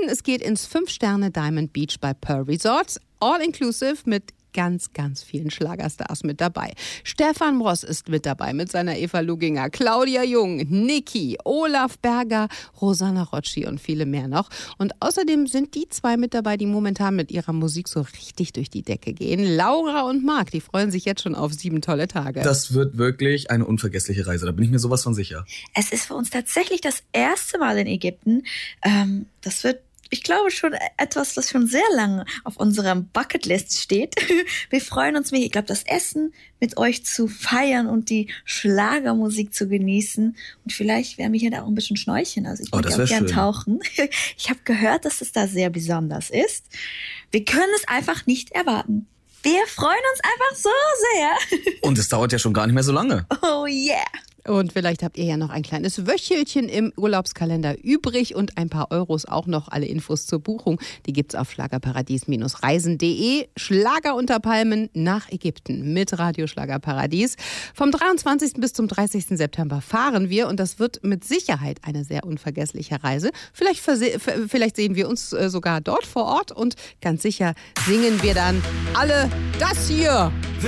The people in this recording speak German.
Es geht ins 5-Sterne Diamond Beach bei Pearl Resort. All inclusive mit ganz, ganz vielen Schlagerstars mit dabei. Stefan Ross ist mit dabei mit seiner Eva Luginger, Claudia Jung, Niki, Olaf Berger, Rosanna Rocci und viele mehr noch. Und außerdem sind die 2 mit dabei, die momentan mit ihrer Musik so richtig durch die Decke gehen. Laura und Marc, die freuen sich jetzt schon auf 7 tolle Tage. Das wird wirklich eine unvergessliche Reise, da bin ich mir sowas von sicher. Es ist für uns tatsächlich das erste Mal in Ägypten. Das wird, ich glaube, schon etwas, was schon sehr lange auf unserer Bucketlist steht. Wir freuen uns mega. Ich glaube, das Essen mit euch zu feiern und die Schlagermusik zu genießen. Und vielleicht werden wir hier da auch ein bisschen schnorcheln. Also ich würde auch gern tauchen. Ich habe gehört, dass es da sehr besonders ist. Wir können es einfach nicht erwarten. Wir freuen uns einfach so sehr. Und es dauert ja schon gar nicht mehr so lange. Oh yeah. Und vielleicht habt ihr ja noch ein kleines Wöchelchen im Urlaubskalender übrig und ein paar Euros auch noch. Alle Infos zur Buchung, die gibt's auf schlagerparadies-reisen.de. Schlager unter Palmen nach Ägypten mit Radio Schlagerparadies. Vom 23. bis zum 30. September fahren wir und das wird mit Sicherheit eine sehr unvergessliche Reise. Vielleicht sehen wir uns sogar dort vor Ort und ganz sicher singen wir dann alle das hier.